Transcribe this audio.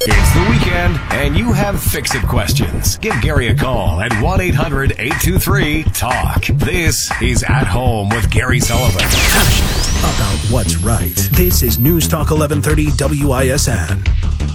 It's the weekend, and you have fix-it questions. Give Gary a call at 1-800-823-TALK. This is At Home with Gary Sullivan. Passionate about what's right. This is News Talk 1130 WISN.